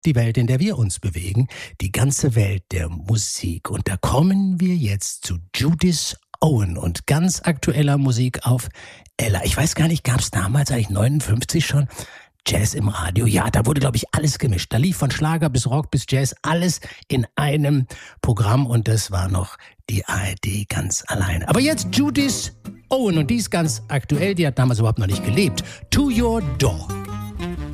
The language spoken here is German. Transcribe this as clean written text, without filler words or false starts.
Die Welt, in der wir uns bewegen, die ganze Welt der Musik. Und da kommen wir jetzt zu Judith Owen und ganz aktueller Musik auf Ella. Ich weiß gar nicht, gab es damals eigentlich 59 schon Jazz im Radio? Ja, da wurde, glaube ich, alles gemischt. Da lief von Schlager bis Rock bis Jazz alles in einem Programm und das war noch die ARD ganz alleine. Aber jetzt Judith Owen und die ist ganz aktuell, die hat damals überhaupt noch nicht gelebt. To Your Door.